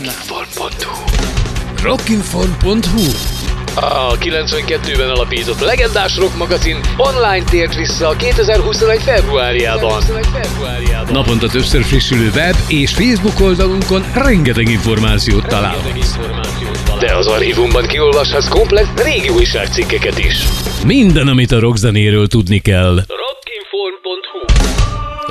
Rockinform.hu A 92-ben alapított legendás rock magazin online tért vissza a 2021 februárjában. Naponta többször frissülő web és Facebook oldalunkon rengeteg információt találhatsz. De az archívumban kiolvashatsz komplett régi újságcikkeket is. Minden, amit a rockzenéről tudni kell.